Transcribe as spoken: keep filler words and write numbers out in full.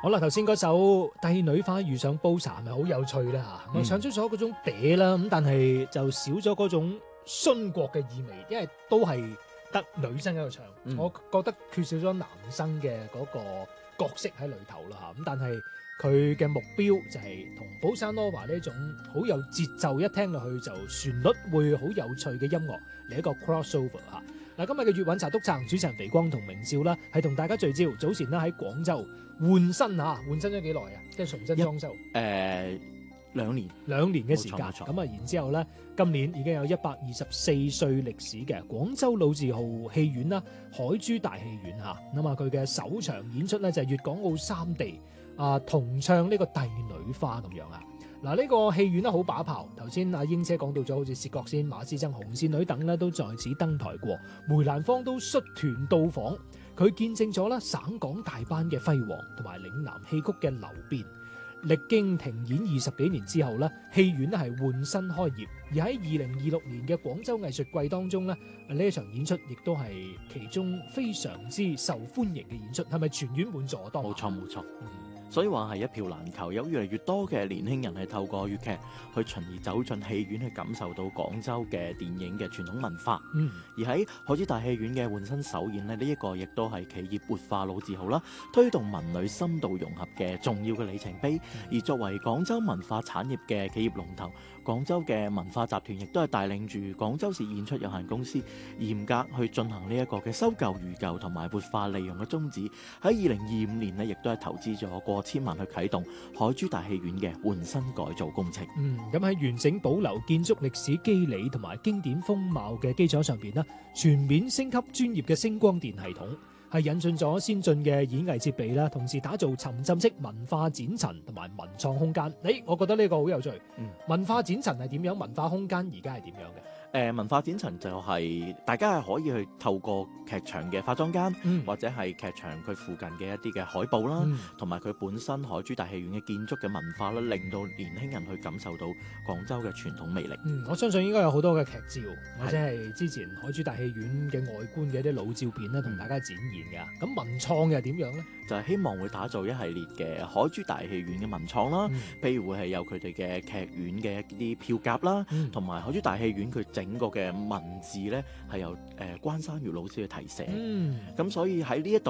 好啦，頭先嗰首《帝女花遇上煲茶》係咪好有趣咧嚇？我、 嗯、 唱出咗嗰種嗲啦，咁但係就少咗嗰種殉國嘅意味，因為都係得女生喺度唱， 嗯、 我覺得缺少咗男生嘅嗰個角色喺裏頭啦嚇。咁但係佢嘅目標就係同寶山羅華呢種好有節奏，一聽落去就旋律會好有趣嘅音樂嚟一個 crossover 嚇。嗱，今日嘅粵韻茶督撐主持人肥光同明少啦，係同大家聚焦。早前咧喺廣州換新嚇，換新咗幾耐啊？即係重新裝修。誒、 呃，兩年， 兩年嘅時間。咁啊，然之後咧，今年已經有一百二十四歲歷史嘅廣州老字號戲院啦，海珠大戲院嚇。咁啊，佢嘅首場演出咧就係粵港澳三地啊同唱呢個帝女花咁樣啊。嗱，呢個戲院咧好把炮，頭先阿英姐講到咗，好似薛覺先、馬師曾、紅線女等咧都在此登台過，梅蘭芳都率團到訪，佢見證咗啦省港大班嘅輝煌，同埋嶺南戲曲嘅流變。歷經停演二十幾年之後咧，戲院咧係換新開業，而喺二零二六年嘅廣州藝術季當中咧，呢一場演出亦都係其中非常之受歡迎嘅演出，係咪全院滿座當？ 冇錯冇錯。 嗯， 所以話係一票難求，有越嚟越多嘅年輕人係透過粵劇去循而走進戲院，去感受到廣州嘅電影嘅傳統文化。 嗯， 而喺海珠大戲院嘅換新首演呢，呢、這、一個亦都係企業活化老字號啦，推動文旅深度融合嘅重要嘅里程碑。嗯、而作為廣州文化產業嘅企業龍頭，廣州嘅文化集團亦都係帶領住廣州市演出有限公司嚴格去進行呢一個嘅收舊如舊同埋活化利用嘅宗旨。喺二零二五年呢，亦都係投資咗過千萬去啟動海珠大戲院嘅換新改造工程。 嗯，咁喺完整保留建築歷史肌理同埋經典風貌嘅基礎上邊呢，全面升級專業嘅聲光電系統，係引進咗先進嘅演藝設備啦，同時打造沉浸式文化展陳同埋文創空間。誒，我覺得呢個好有趣。 嗯， 文化展陳係點樣？文化空間而家係點樣嘅？ 誒、呃、文化展陳就係大家係可以去透過劇場嘅化妝間， 嗯、或者係劇場佢附近嘅一啲嘅海報啦，同埋佢本身海珠大戲院嘅建築嘅文化啦，令到年輕人去感受到廣州嘅傳統魅力。 嗯，我相信應該有好多嘅劇照，或者係之前海珠大戲院嘅外觀嘅一啲老照片咧，同大家展現嘅。咁、嗯、文創又係點樣咧？ 就係希望會打造一系列嘅海珠大戲院嘅文創啦，譬、嗯、如會係有佢哋嘅劇院嘅一啲票夾啦，同、嗯、埋海珠大戲院佢整個嘅文字咧係由誒關山月老師去提寫，咁、嗯、所以喺呢一度